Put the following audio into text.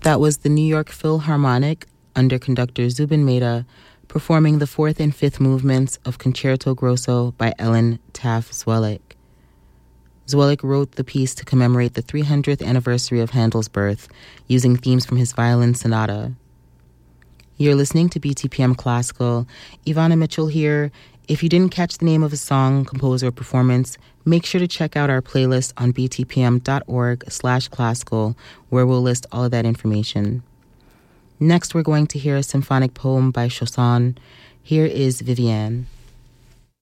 That was the New York Philharmonic under conductor Zubin Mehta performing the fourth and fifth movements of Concerto Grosso by Ellen Taff Zwilich. Zwilich wrote the piece to commemorate the 300th anniversary of Handel's birth, using themes from his violin sonata. You're listening to BTPM Classical. Ivana Mitchell here. If you didn't catch the name of a song, composer, or performance, make sure to check out our playlist on btpm.org/classical, where we'll list all of that information. Next, we're going to hear a symphonic poem by Chausson. Here is Viviane.